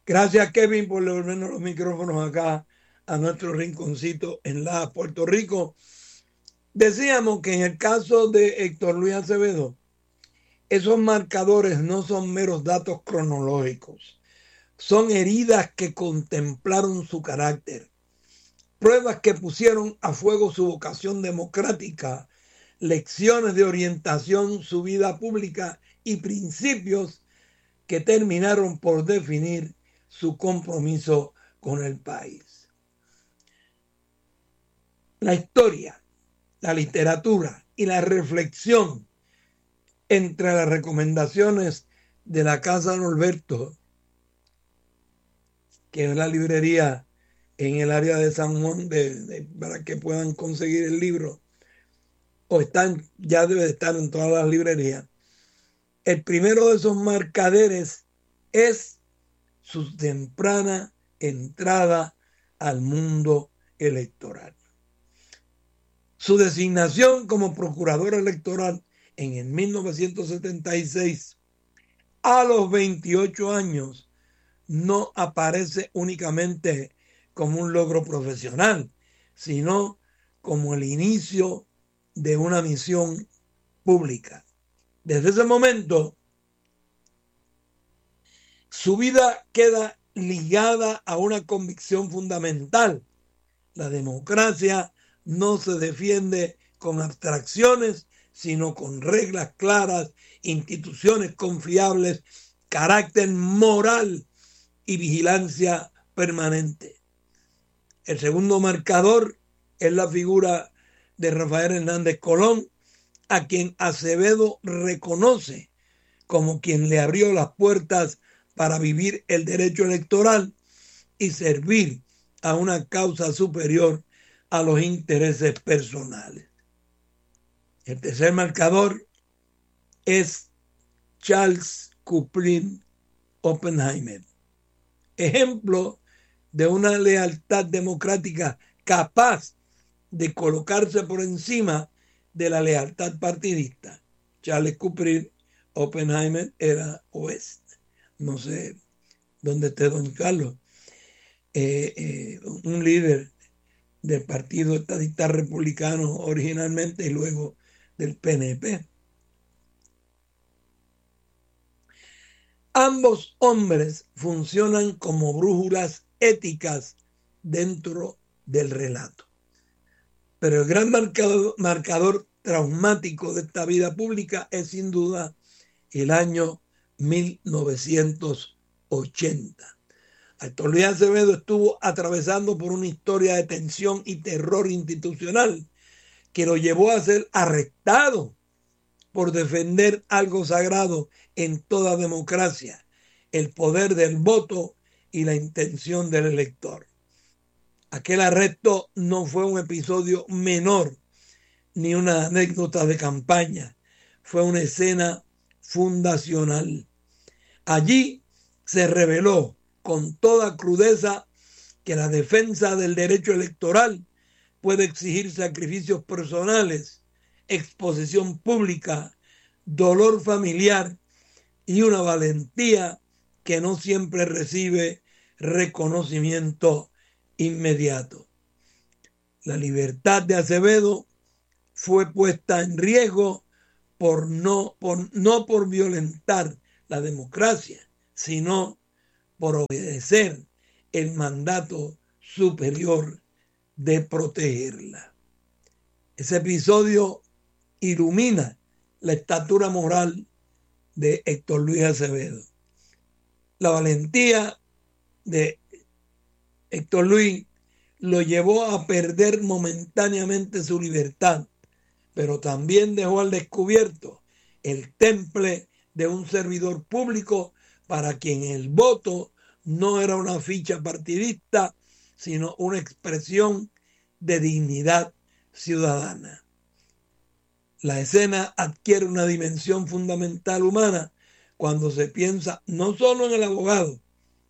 Gracias, Kevin, por devolvernos los micrófonos acá a nuestro rinconcito en la Puerto Rico. Decíamos que en el caso de Héctor Luis Acevedo, esos marcadores no son meros datos cronológicos, son heridas que contemplaron su carácter, pruebas que pusieron a fuego su vocación democrática, lecciones de orientación, su vida pública y principios que terminaron por definir su compromiso con el país. La historia, la literatura y la reflexión entre las recomendaciones de la Casa Norberto, que es la librería en el área de San Juan, para que puedan conseguir el libro, o ya debe de estar en todas las librerías. El primero de esos marcaderes es su temprana entrada al mundo electoral. Su designación como procurador electoral en el 1976, a los 28 años, no aparece únicamente como un logro profesional, sino como el inicio de una misión pública. Desde ese momento, su vida queda ligada a una convicción fundamental. La democracia no se defiende con abstracciones, sino con reglas claras, instituciones confiables, carácter moral y vigilancia permanente. El segundo marcador es la figura de Rafael Hernández Colón, a quien Acevedo reconoce como quien le abrió las puertas para vivir el derecho electoral y servir a una causa superior a los intereses personales. El tercer marcador es Charles Kuprin Oppenheimer, ejemplo de una lealtad democrática capaz de colocarse por encima de la lealtad partidista. Charles Kuprin Oppenheimer era oeste, no sé dónde esté don Carlos, un líder del Partido Estadista Republicano originalmente y luego del PNP. Ambos hombres funcionan como brújulas éticas dentro del relato. Pero el gran marcador traumático de esta vida pública es sin duda el año 1980. Héctor Luis Acevedo estuvo atravesando por una historia de tensión y terror institucional que lo llevó a ser arrestado por defender algo sagrado en toda democracia, el poder del voto y la intención del elector. Aquel arresto no fue un episodio menor ni una anécdota de campaña, fue una escena fundacional. Allí se reveló con toda crudeza que la defensa del derecho electoral puede exigir sacrificios personales, exposición pública, dolor familiar y una valentía que no siempre recibe reconocimiento inmediato. La libertad de Acevedo fue puesta en riesgo no por violentar la democracia, sino por obedecer el mandato superior de protegerla. Ese episodio ilumina la estatura moral de Héctor Luis Acevedo. La valentía de Héctor Luis lo llevó a perder momentáneamente su libertad, pero también dejó al descubierto el temple de un servidor público para quien el voto no era una ficha partidista, sino una expresión de dignidad ciudadana. La escena adquiere una dimensión fundamental humana cuando se piensa no solo en el abogado,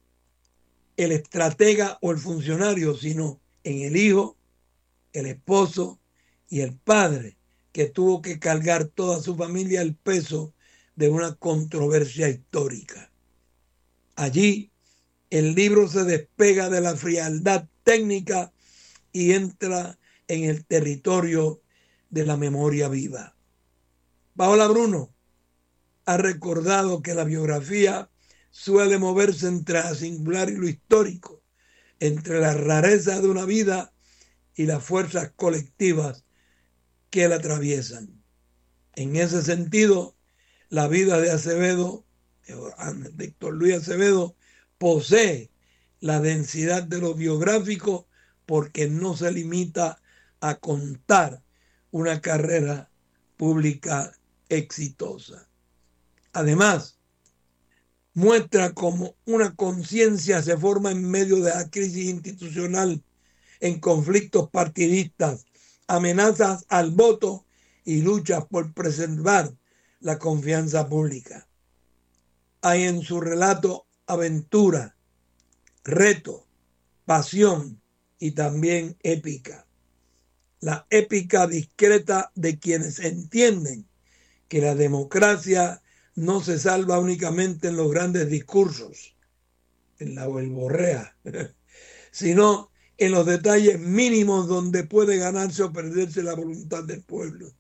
el estratega o el funcionario, sino en el hijo, el esposo y el padre que tuvo que cargar toda su familia el peso de una controversia histórica. Allí el libro se despega de la frialdad técnica y entra en el territorio de la memoria viva. Paola Bruno ha recordado que la biografía suele moverse entre lo singular y lo histórico, entre la rareza de una vida y las fuerzas colectivas que la atraviesan. En ese sentido, la vida de Acevedo, de Héctor Luis Acevedo, posee la densidad de lo biográfico porque no se limita a contar una carrera pública exitosa. Además, muestra cómo una conciencia se forma en medio de la crisis institucional, en conflictos partidistas, amenazas al voto y luchas por preservar la confianza pública. Hay en su relato aventura, reto, pasión y también épica. La épica discreta de quienes entienden que la democracia no se salva únicamente en los grandes discursos, en la verborrea, sino en los detalles mínimos donde puede ganarse o perderse la voluntad del pueblo.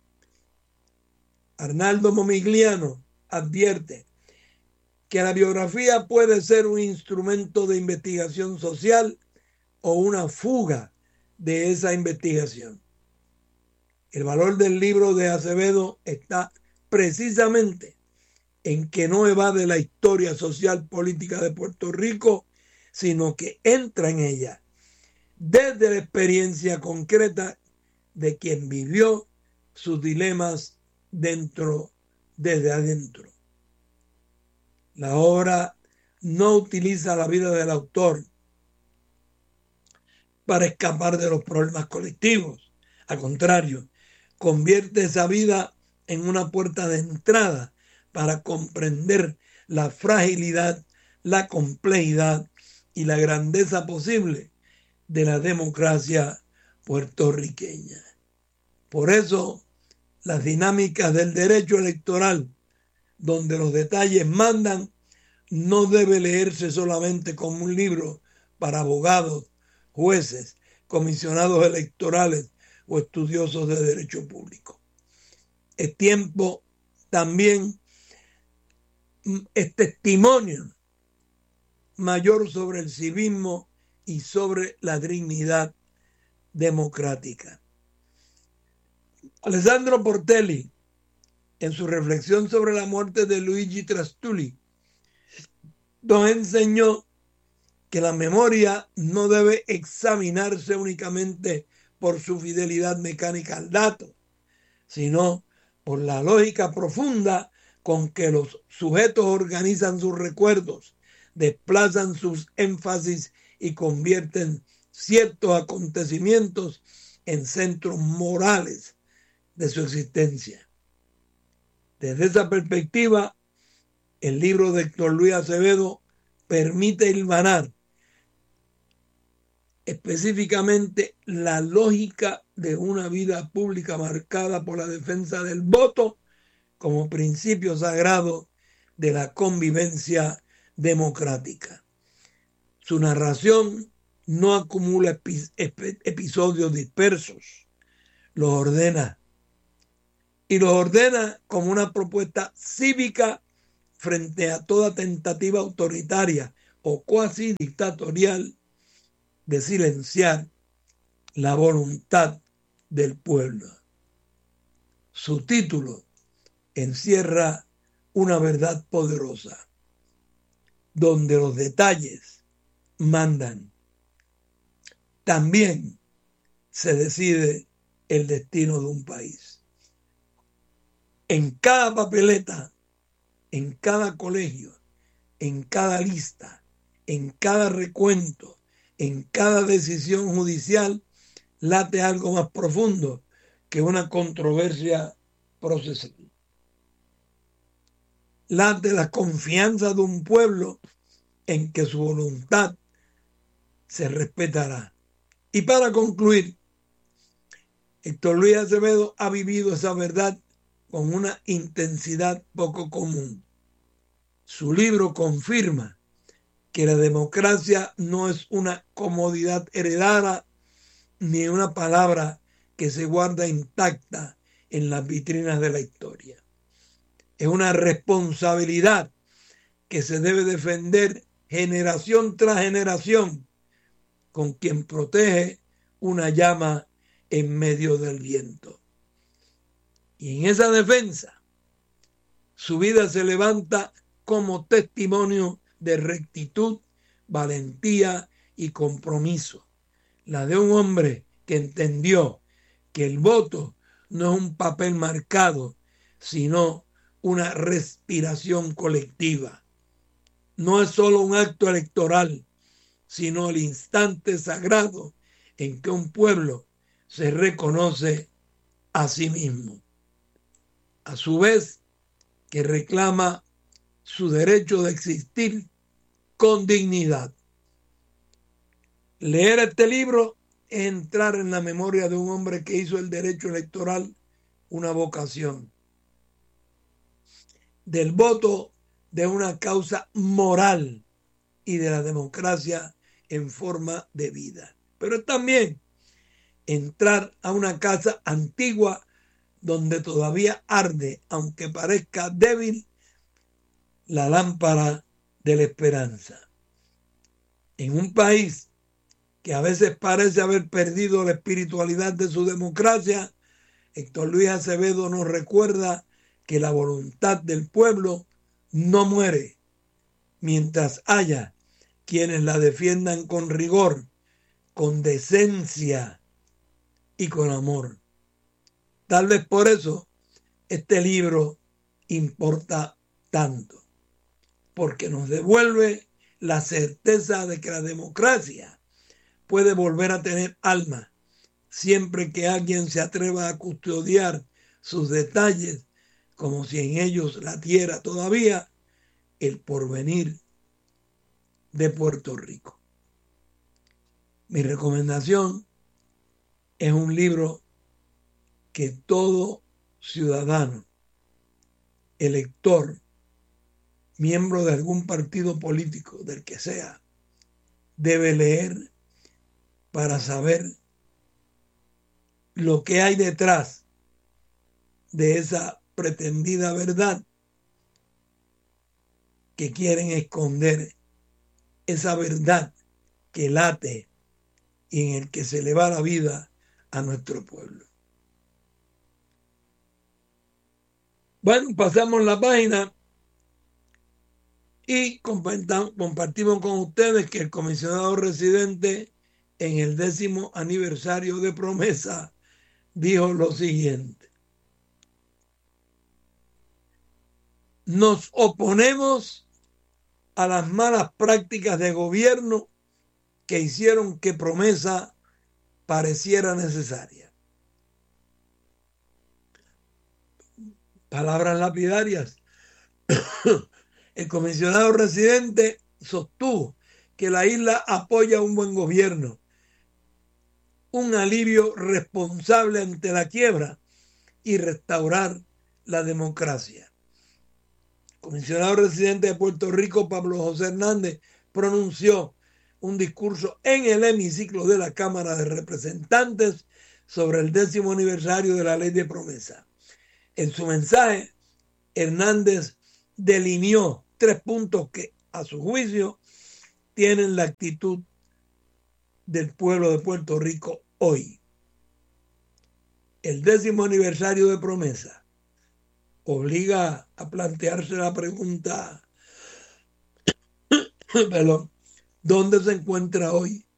Arnaldo Momigliano advierte que la biografía puede ser un instrumento de investigación social o una fuga de esa investigación. El valor del libro de Acevedo está precisamente en que no evade la historia social política de Puerto Rico, sino que entra en ella desde la experiencia concreta de quien vivió sus dilemas desde adentro. La obra no utiliza la vida del autor para escapar de los problemas colectivos. Al contrario, convierte esa vida en una puerta de entrada para comprender la fragilidad, la complejidad y la grandeza posible de la democracia puertorriqueña. Por eso, las dinámicas del derecho electoral, donde los detalles mandan, no debe leerse solamente como un libro para abogados, jueces, comisionados electorales o estudiosos de derecho público. Es tiempo también, es testimonio mayor sobre el civismo y sobre la dignidad democrática. Alessandro Portelli, en su reflexión sobre la muerte de Luigi Trastulli, nos enseñó que la memoria no debe examinarse únicamente por su fidelidad mecánica al dato, sino por la lógica profunda con que los sujetos organizan sus recuerdos, desplazan sus énfasis y convierten ciertos acontecimientos en centros morales de su existencia. Desde esa perspectiva, el libro de Héctor Luis Acevedo permite hilvanar específicamente la lógica de una vida pública marcada por la defensa del voto como principio sagrado de la convivencia democrática. Su narración no acumula episodios dispersos, los ordena como una propuesta cívica frente a toda tentativa autoritaria o cuasi dictatorial de silenciar la voluntad del pueblo. Su título encierra una verdad poderosa, donde los detalles mandan. También se decide el destino de un país. En cada papeleta, en cada colegio, en cada lista, en cada recuento, en cada decisión judicial, late algo más profundo que una controversia procesal. Late la confianza de un pueblo en que su voluntad se respetará. Y para concluir, Héctor Luis Acevedo ha vivido esa verdad con una intensidad poco común. Su libro confirma que la democracia no es una comodidad heredada ni una palabra que se guarda intacta en las vitrinas de la historia. Es una responsabilidad que se debe defender generación tras generación, con quien protege una llama en medio del viento. Y en esa defensa, su vida se levanta como testimonio de rectitud, valentía y compromiso. La de un hombre que entendió que el voto no es un papel marcado, sino una respiración colectiva. No es solo un acto electoral, sino el instante sagrado en que un pueblo se reconoce a sí mismo. A su vez, que reclama su derecho de existir con dignidad. Leer este libro es entrar en la memoria de un hombre que hizo el derecho electoral una vocación, del voto de una causa moral y de la democracia en forma de vida. Pero también entrar a una casa antigua donde todavía arde, aunque parezca débil, la lámpara de la esperanza. En un país que a veces parece haber perdido la espiritualidad de su democracia, Héctor Luis Acevedo nos recuerda que la voluntad del pueblo no muere mientras haya quienes la defiendan con rigor, con decencia y con amor. Tal vez por eso este libro importa tanto, porque nos devuelve la certeza de que la democracia puede volver a tener alma siempre que alguien se atreva a custodiar sus detalles como si en ellos latiera todavía el porvenir de Puerto Rico. Mi recomendación es un libro que todo ciudadano, elector, miembro de algún partido político, del que sea, debe leer para saber lo que hay detrás de esa pretendida verdad que quieren esconder, esa verdad que late y en el que se le va la vida a nuestro pueblo. Bueno, pasamos la página y compartimos con ustedes que el comisionado residente en el 10º aniversario de Promesa dijo lo siguiente: nos oponemos a las malas prácticas de gobierno que hicieron que Promesa pareciera necesaria. Palabras lapidarias. El comisionado residente sostuvo que la isla apoya un buen gobierno, un alivio responsable ante la quiebra y restaurar la democracia. El comisionado residente de Puerto Rico, Pablo José Hernández, pronunció un discurso en el hemiciclo de la Cámara de Representantes sobre el 10º aniversario de la Ley de Promesa. En su mensaje, Hernández delineó 3 puntos que, a su juicio, tienen la actitud del pueblo de Puerto Rico hoy. El 10º aniversario de Promesa obliga a plantearse la pregunta, ¿dónde se encuentra hoy